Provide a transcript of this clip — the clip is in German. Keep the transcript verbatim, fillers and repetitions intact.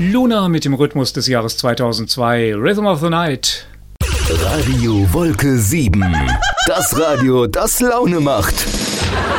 Luna mit dem Rhythmus des Jahres zweitausendzwei, Rhythm of the Night. Radio Wolke sieben. Das Radio, das Laune macht.